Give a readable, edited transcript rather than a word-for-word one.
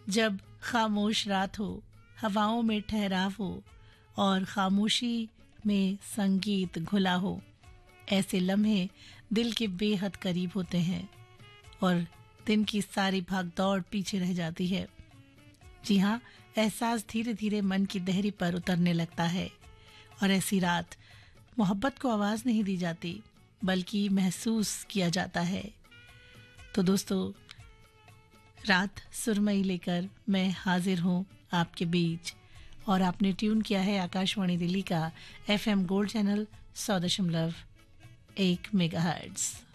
जब खामोश रात हो, हवाओं में ठहराव हो और खामोशी में संगीत घुला हो, ऐसे लम्हे दिल के बेहद करीब होते हैं और दिन की सारी भागदौड़ पीछे रह जाती है। जी हाँ, एहसास धीरे धीरे मन की गहरी पर उतरने लगता है और ऐसी रात मोहब्बत को आवाज नहीं दी जाती बल्कि महसूस किया जाता है। तो दोस्तों, रात सुरमई लेकर मैं हाजिर हूँ आपके बीच और आपने ट्यून किया है आकाशवाणी दिल्ली का FM गोल्ड चैनल 100.1 मेगाहर्ट्ज।